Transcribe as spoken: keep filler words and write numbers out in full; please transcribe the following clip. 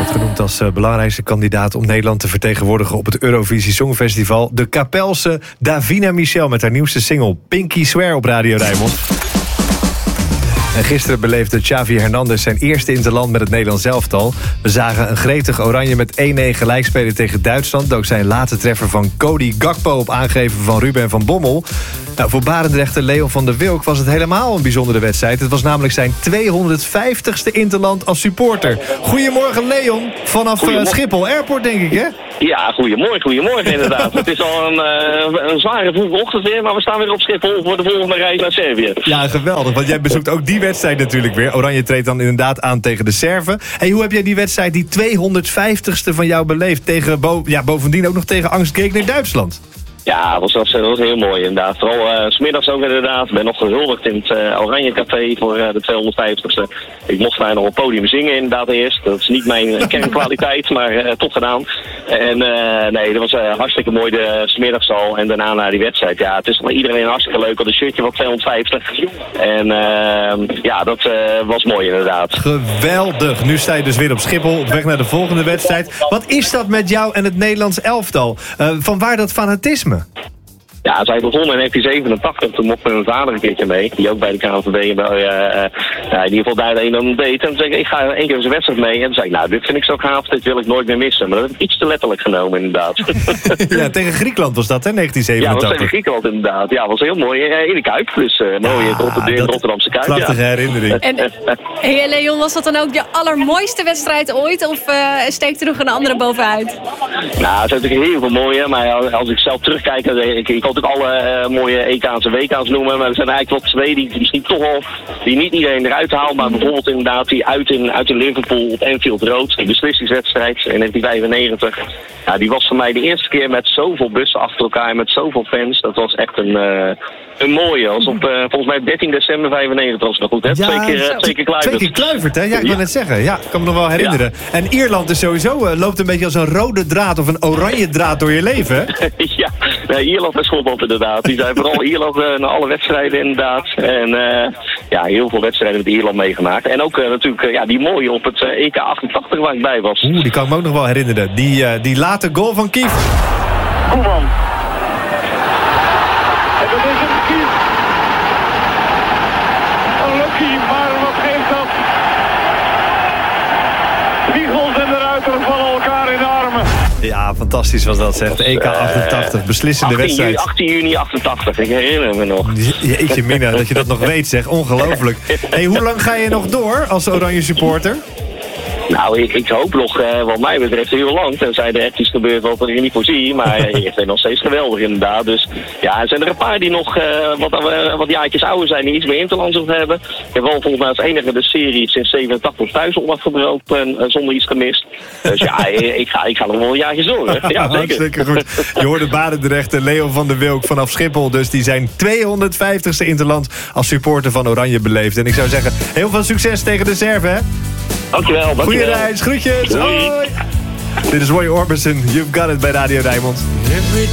werd genoemd als uh, belangrijkste kandidaat om Nederland te vertegenwoordigen op het Eurovisie Songfestival. De Kapelse Davina Michel met haar nieuwste single Pinky Swear op Radio Rijnmond. En gisteren beleefde Xavi Hernandez zijn eerste interland met het Nederlands elftal. We zagen een gretig Oranje met één-één gelijk spelen tegen Duitsland. Ook zijn late treffer van Cody Gakpo op aangeven van Ruben van Bommel. Nou, voor Barendrechter Leon van der Wilk was het helemaal een bijzondere wedstrijd. Het was namelijk zijn tweehonderdvijftigste interland als supporter. Goedemorgen Leon, vanaf uh, Schiphol Airport denk ik hè? Ja, goedemorgen, goedemorgen inderdaad. Het is al een, uh, een zware vroege ochtend weer, maar we staan weer op Schiphol voor de volgende reis naar Servië. Ja, geweldig, want jij bezoekt ook die wedstrijd natuurlijk weer. Oranje treedt dan inderdaad aan tegen de Serven. En hoe heb jij die wedstrijd, die tweehonderdvijftigste van jou beleefd? Tegen, bo- ja, bovendien ook nog tegen Angstgegner Duitsland. Ja, dat was, dat was heel mooi inderdaad. Vooral uh, 's middags ook inderdaad. Ik ben nog gehuldigd in het uh, Oranje Café voor uh, de tweehonderdvijftigste. Ik mocht daar nog op het podium zingen inderdaad eerst. Dat is niet mijn uh, kernkwaliteit, maar uh, toch gedaan. En uh, nee, dat was uh, hartstikke mooi de 's middags al. En daarna naar die wedstrijd. Ja, het is voor iedereen hartstikke leuk. Al een shirtje van tweehonderdvijftig. En uh, ja, dat uh, was mooi inderdaad. Geweldig. Nu sta je dus weer op Schiphol op weg naar de volgende wedstrijd. Wat is dat met jou en het Nederlands elftal? Uh, van waar dat fanatisme? Ja, zij begon in negentien zevenentachtig, toen mocht mijn vader een keertje mee, die ook bij de K N V B en bij, uh, uh, in ieder geval daar de een dan deed. En toen zei ik, ik ga één keer op zijn wedstrijd mee. En toen zei ik, nou, dit vind ik zo gaaf, dit wil ik nooit meer missen. Maar dat heb ik iets te letterlijk genomen, inderdaad. Ja, tegen Griekenland was dat, hè, negentien zevenentachtig? Ja, dat was tegen Griekenland, inderdaad. Ja, dat was heel mooi uh, in de Kuip, dus uh, mooi in uh, de Rotterdamse Kuip. Prachtige ja. herinnering. En hey, Leon, was dat dan ook je allermooiste wedstrijd ooit? Of uh, steekt er nog een andere bovenuit? Nou, het zijn natuurlijk heel veel mooie, maar als ik zelf terugkijk, ik, ik had ook alle uh, mooie E K's en W K's noemen, maar er zijn eigenlijk wel twee die misschien toch al, die niet iedereen eruit haalt, maar bijvoorbeeld inderdaad die uit in, uit in Liverpool op Anfield Road, die beslissingswedstrijd in negentien vijfennegentig. Ja, die was voor mij de eerste keer met zoveel bussen achter elkaar, met zoveel fans. Dat was echt een, uh, een mooie. Als op uh, volgens mij dertien december vijfennegentig was het nog goed, hè? Ja, twee keer, uh, twee keer Kluivert. Twee keer Kluivert, hè? Ja, ik wil ja. net zeggen. Ja, ik kan me nog wel herinneren. Ja. En Ierland is sowieso, uh, loopt een beetje als een rode draad of een oranje draad door je leven, hè? Ja, nee, Ierland en Schotland inderdaad. Die zijn vooral Ierland uh, naar alle wedstrijden inderdaad. En uh, ja, heel veel wedstrijden met Ierland meegemaakt. En ook uh, natuurlijk uh, ja, die mooie op het uh, E K achtentachtig waar ik bij was. Oeh, die kan ik me ook nog wel herinneren. Die, uh, die late goal van Kief. Koeman. En dat is een Kief. Unlucky, maar wat geeft dat? Wiegels en de Ruiter vallen elkaar in de armen. Ja, fantastisch was dat, zegt. E K achtentachtig, beslissende wedstrijd. achttien juni achtentachtig, ik herinner me nog. Jeetje mina, dat je dat nog weet, zeg. Ongelooflijk. Hey, hoe lang ga je nog door als Oranje supporter? Nou, ik, ik hoop nog, uh, wat mij betreft, heel lang. Tenzij er echt iets gebeurt wat ik niet voorzie. Maar uh, ik vind nog steeds geweldig inderdaad. Dus ja, er zijn er een paar die nog uh, wat, uh, wat jaartjes ouder zijn, die iets meer interlands nog hebben. Ik heb wel volgens mij als enige de serie sinds zevenentachtig thuis al afgebroken uh, zonder iets gemist. Dus ja, ik ga, ik ga nog wel een jaartje door. Hè. Ja, zeker. Hartstikke goed. Je hoorde Barendrechter Leon van der Wilk vanaf Schiphol. Dus die zijn tweehonderdvijftigste interland als supporter van Oranje beleefd. En ik zou zeggen, heel veel succes tegen de Serven, hè? Dankjewel, dankjewel. Goeie reis, groetjes. Hoi. Dit is Roy Orbison, You've Got It bij Radio Rijnmond.